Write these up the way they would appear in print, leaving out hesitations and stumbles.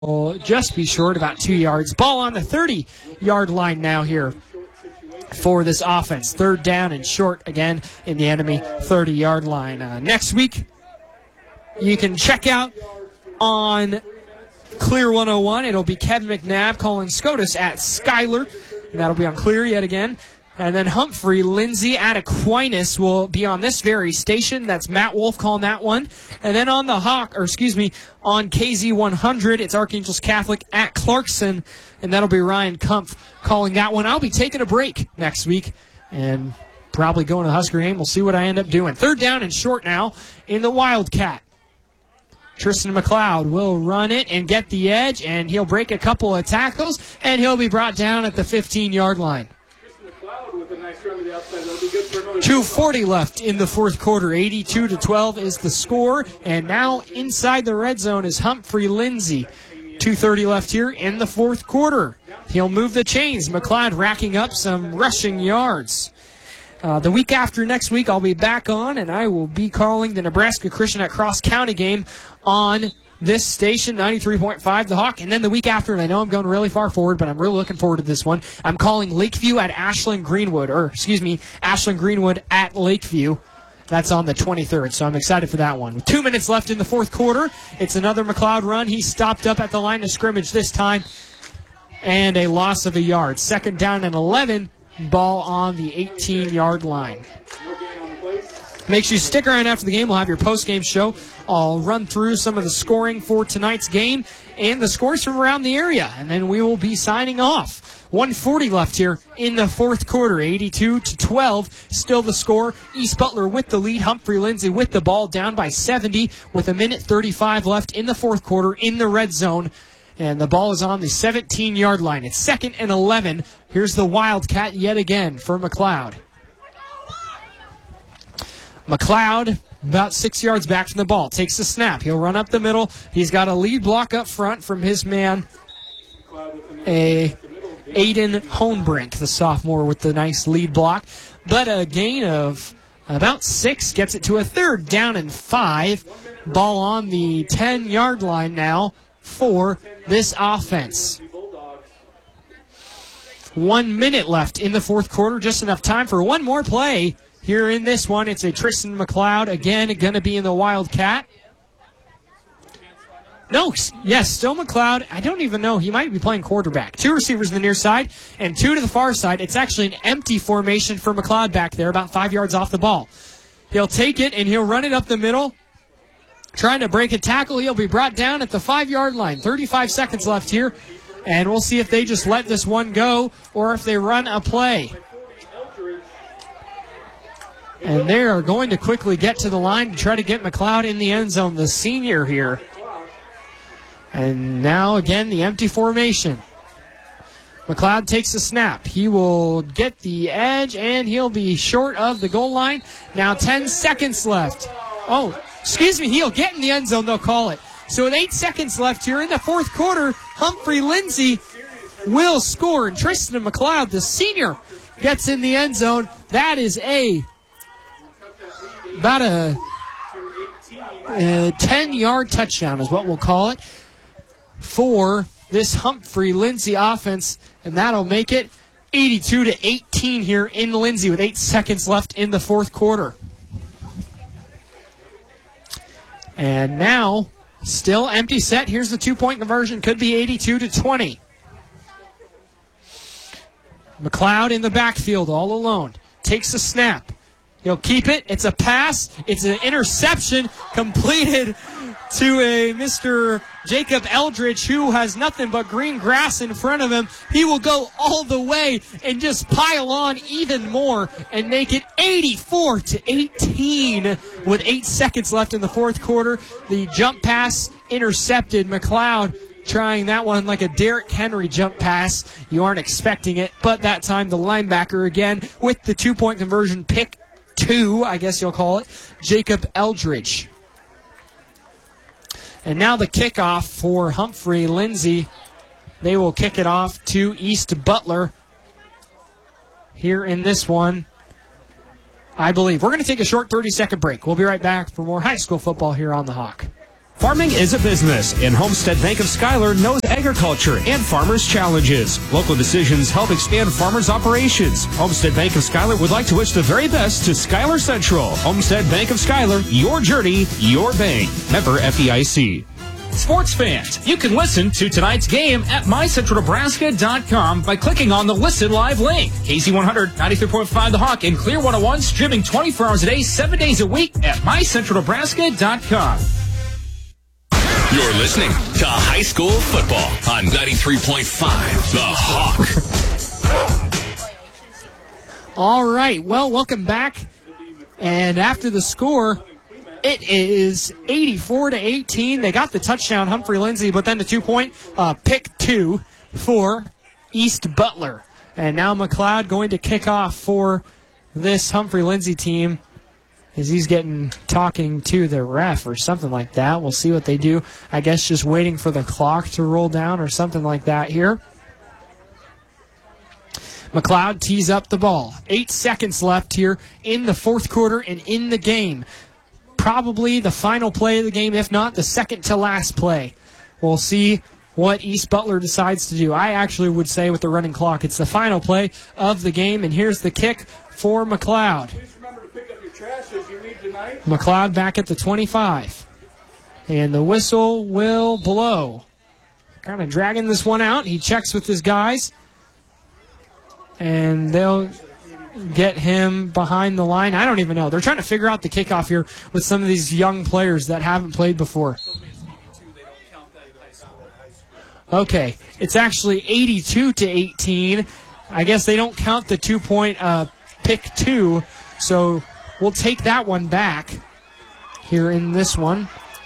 will just be short, about 2 yards. Ball on the 30-yard line now here for this offense. Third down and short again in the enemy 30-yard line. Next week, you can check out on Clear 101. It'll be Kevin McNabb calling SCOTUS at Schuyler, and that'll be on Clear yet again. And then Humphrey, Lindsay at Aquinas will be on this very station. That's Matt Wolf calling that one. And then on the on KZ100, it's Archangels Catholic at Clarkson, and that'll be Ryan Kumpf calling that one. I'll be taking a break next week and probably going to the Husker game. We'll see what I end up doing. Third down and short now in the Wildcat. Tristan McLeod will run it and get the edge, and he'll break a couple of tackles, and he'll be brought down at the 15-yard line. 2:40 left in the fourth quarter. 82-12 is the score. And now inside the red zone is Humphrey Lindsay. 2:30 left here in the fourth quarter. He'll move the chains. McLeod racking up some rushing yards. The week after next week, I'll be back on, and I will be calling the Nebraska Christian at Cross County game on this station, 93.5 The Hawk. And then the week after, and I know I'm going really far forward, but I'm really looking forward to this one, I'm calling Lakeview at Ashland Greenwood, Ashland Greenwood at Lakeview. That's on the 23rd, so I'm excited for that one. With 2 minutes left in the fourth quarter, it's another McLeod run. He stopped up at the line of scrimmage this time, and a loss of a yard. Second down and 11, ball on the 18-yard line. Make sure you stick around after the game. We'll have your post-game show. I'll run through some of the scoring for tonight's game and the scores from around the area, and then we will be signing off. 1:40 left here in the fourth quarter. 82-12, still the score. East Butler with the lead. Humphrey Lindsay with the ball, down by 70 with 1:35 left in the fourth quarter in the red zone. And the ball is on the 17-yard line. It's 2nd and 11. Here's the Wildcat yet again for McLeod. McLeod, about 6 yards back from the ball, takes the snap. He'll run up the middle. He's got a lead block up front from his man, Aiden Hohenbrink, the sophomore, with the nice lead block. But a gain of about 6 gets it to a third down and 5. Ball on the 10-yard line now for this offense. 1 minute left in the fourth quarter, just enough time for one more play. Here in this one, it's a Tristan McLeod, again, going to be in the Wildcat. No, yes, still McLeod. I don't even know. He might be playing quarterback. 2 receivers on the near side and 2 to the far side. It's actually an empty formation for McLeod back there, about 5 yards off the ball. He'll take it, and he'll run it up the middle, trying to break a tackle. He'll be brought down at the 5-yard line. 35 seconds left here, and we'll see if they just let this one go or if they run a play. And they are going to quickly get to the line to try to get McLeod in the end zone, the senior here. And now, again, the empty formation. McLeod takes the snap. He will get the edge, and he'll be short of the goal line. Now 10 seconds left. He'll get in the end zone, they'll call it. So with 8 seconds left here in the fourth quarter, Humphrey Lindsay will score. And Tristan McLeod, the senior, gets in the end zone. That is about a 10-yard touchdown is what we'll call it for this Humphrey Lindsay offense, and that'll make it 82-18 here in Lindsay with 8 seconds left in the fourth quarter. And now, still empty set. Here's the 2-point conversion. Could be 82-20. McLeod in the backfield all alone. Takes the snap. He'll keep it. It's a pass. It's an interception completed to a Mr. Jacob Eldridge, who has nothing but green grass in front of him. He will go all the way and just pile on even more and make it 84-18 with 8 seconds left in the fourth quarter. The jump pass intercepted. McLeod trying that one like a Derrick Henry jump pass. You aren't expecting it, but that time the linebacker again with the 2-point conversion pick 2, I guess you'll call it, Jacob Eldridge. And now the kickoff for Humphrey Lindsay. They will kick it off to East Butler here in this one, I believe. We're going to take a short 30-second break. We'll be right back for more high school football here on the Hawk. Farming is a business, and Homestead Bank of Schuyler knows agriculture and farmers' challenges. Local decisions help expand farmers' operations. Homestead Bank of Schuyler would like to wish the very best to Schuyler Central. Homestead Bank of Schuyler, your journey, your bank. Member FDIC. Sports fans, you can listen to tonight's game at mycentralnebraska.com by clicking on the Listen Live link. KC100, 93.5 The Hawk, and Clear 101 streaming 24 hours a day, 7 days a week at mycentralnebraska.com. You're listening to high school football on 93.5 The Hawk. All right, well, welcome back. And after the score, it is 84-18. They got the touchdown, Humphrey Lindsay, but then the 2-point pick 2 for East Butler. And now McLeod going to kick off for this Humphrey Lindsay team, as he's talking to the ref or something like that. We'll see what they do. I guess just waiting for the clock to roll down or something like that here. McLeod tees up the ball. 8 seconds left here in the fourth quarter and in the game. Probably the final play of the game, if not the second to last play. We'll see what East Butler decides to do. I actually would say with the running clock, it's the final play of the game, and here's the kick for McLeod. McLeod back at the 25. And the whistle will blow. Kind of dragging this one out. He checks with his guys. And they'll get him behind the line. I don't even know. They're trying to figure out the kickoff here with some of these young players that haven't played before. Okay, it's actually 82-18. I guess they don't count the 2-point pick 2, so we'll take that one back here in this one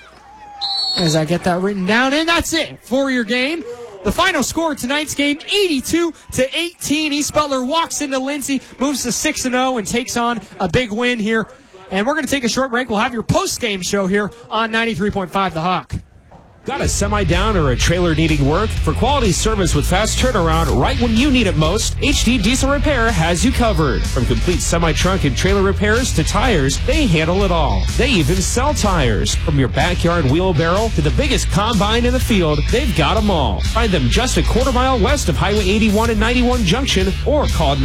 as I get that written down. And that's it for your game. The final score of tonight's game, 82-18. East Butler walks into Lindsay, moves to 6-0, and takes on a big win here. And we're going to take a short break. We'll have your post-game show here on 93.5 The Hawk. Got a semi down or a trailer needing work? For quality service with fast turnaround right when you need it most, HD Diesel Repair has you covered. From complete semi-trunk and trailer repairs to tires, they handle it all. They even sell tires. From your backyard wheelbarrow to the biggest combine in the field, they've got them all. Find them just a quarter mile west of Highway 81 and 91 Junction, or call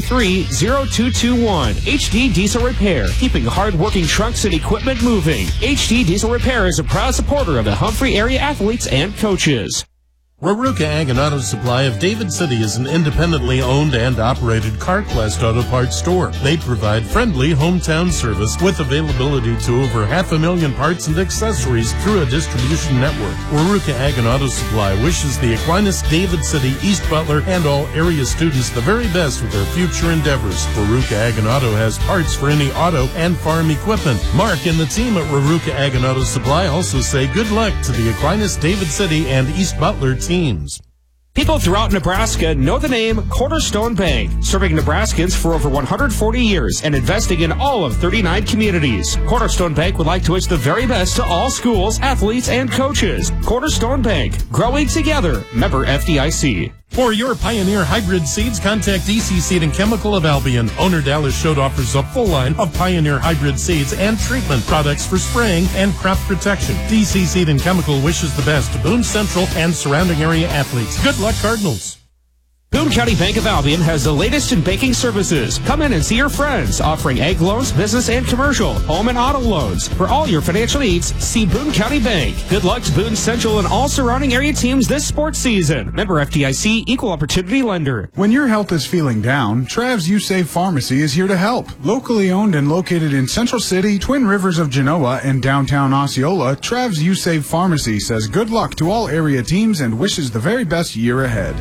923-0221. HD Diesel Repair, keeping hard-working trucks and equipment moving. HD Diesel Repair is a proud supporter of the Humphrey area athletes and coaches. Raruka Ag and Auto Supply of David City is an independently owned and operated CarQuest auto parts store. They provide friendly hometown service with availability to over 500,000 parts and accessories through a distribution network. Raruka Ag and Auto Supply wishes the Aquinas, David City, East Butler, and all area students the very best with their future endeavors. Raruka Ag and Auto has parts for any auto and farm equipment. Mark and the team at Raruka Ag and Auto Supply also say good luck to the Aquinas, David City, and East Butler teams. People throughout Nebraska know the name Cornerstone Bank, serving Nebraskans for over 140 years and investing in all of 39 communities. Cornerstone Bank would like to wish the very best to all schools, athletes, and coaches. Cornerstone Bank, growing together. Member FDIC. For your Pioneer hybrid seeds, contact DC Seed and Chemical of Albion. Owner Dallas Schott offers a full line of Pioneer hybrid seeds and treatment products for spraying and crop protection. DC Seed and Chemical wishes the best to Boone Central and surrounding area athletes. Good luck, Cardinals. Boone County Bank of Albion has the latest in banking services. Come in and see your friends, offering ag loans, business and commercial, home and auto loans. For all your financial needs, see Boone County Bank. Good luck to Boone Central and all surrounding area teams this sports season. Member FDIC, Equal Opportunity Lender. When your health is feeling down, Trav's You Save Pharmacy is here to help. Locally owned and located in Central City, Twin Rivers of Genoa, and downtown Osceola, Trav's You Save Pharmacy says good luck to all area teams and wishes the very best year ahead.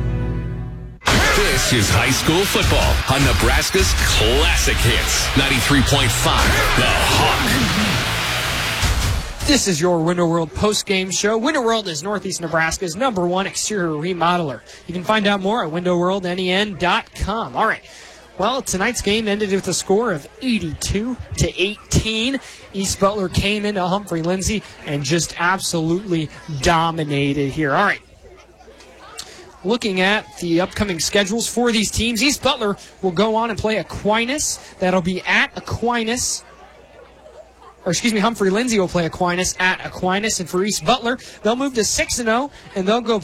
This is high school football on Nebraska's classic hits. 93.5 The Hawk. This is your Winter World post-game show. Winter World is Northeast Nebraska's #1 exterior remodeler. You can find out more at windowworldnen.com. All right. Well, tonight's game ended with a score of 82-18. East Butler came into Humphrey Lindsay and just absolutely dominated here. All right. Looking at the upcoming schedules for these teams, East Butler will go on and play Aquinas. That'll be at Aquinas Humphrey Lindsay will play Aquinas at Aquinas. And for East Butler, they'll move to 6-0, and they'll go